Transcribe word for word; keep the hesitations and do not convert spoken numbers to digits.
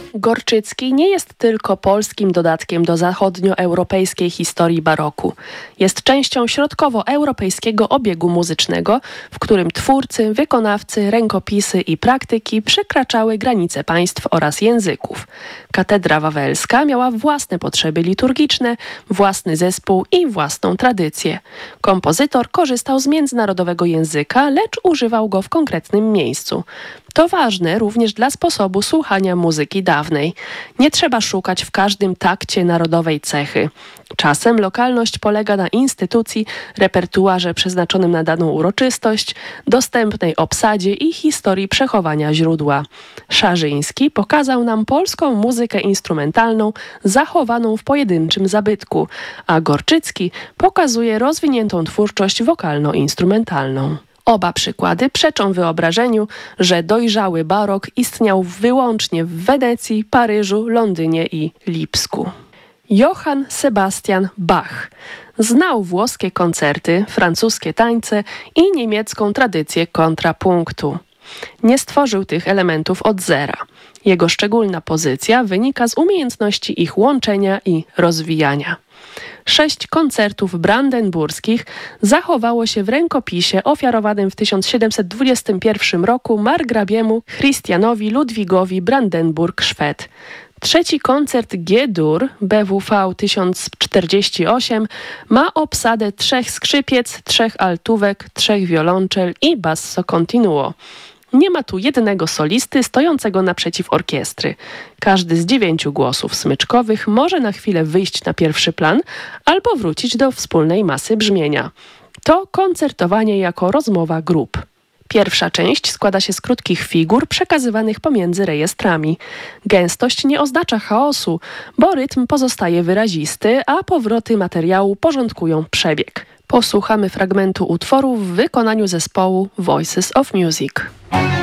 Gorczycki nie jest tylko polskim dodatkiem do zachodnioeuropejskiej historii baroku. Jest częścią środkowoeuropejskiego obiegu muzycznego, w którym twórcy, wykonawcy, rękopisy i praktyki przekraczały granice państw oraz języków. Katedra Wawelska miała własne potrzeby liturgiczne, własny zespół i własną tradycję. Kompozytor korzystał z międzynarodowego języka, lecz używał go w konkretnym miejscu. To ważne również dla sposobu słuchania muzyki dawnej. Nie trzeba szukać w każdym takcie narodowej cechy. Czasem lokalność polega na instytucji, repertuarze przeznaczonym na daną uroczystość, dostępnej obsadzie i historii przechowania źródła. Szarzyński pokazał nam polską muzykę instrumentalną zachowaną w pojedynczym zabytku, a Gorczycki pokazuje rozwiniętą twórczość wokalno-instrumentalną. Oba przykłady przeczą wyobrażeniu, że dojrzały barok istniał wyłącznie w Wenecji, Paryżu, Londynie i Lipsku. Johann Sebastian Bach znał włoskie koncerty, francuskie tańce i niemiecką tradycję kontrapunktu. Nie stworzył tych elementów od zera. Jego szczególna pozycja wynika z umiejętności ich łączenia i rozwijania. Sześć koncertów brandenburskich zachowało się w rękopisie ofiarowanym w tysiąc siedemset dwudziestym pierwszym roku margrabiemu Christianowi Ludwigowi Brandenburg-Szwed. Trzeci koncert G-dur B W V tysiąc czterdzieści osiem ma obsadę trzech skrzypiec, trzech altówek, trzech wiolonczel i basso continuo. Nie ma tu jednego solisty stojącego naprzeciw orkiestry. Każdy z dziewięciu głosów smyczkowych może na chwilę wyjść na pierwszy plan albo wrócić do wspólnej masy brzmienia. To koncertowanie jako rozmowa grup. Pierwsza część składa się z krótkich figur przekazywanych pomiędzy rejestrami. Gęstość nie oznacza chaosu, bo rytm pozostaje wyrazisty, a powroty materiału porządkują przebieg. Posłuchamy fragmentu utworu w wykonaniu zespołu Voices of Music.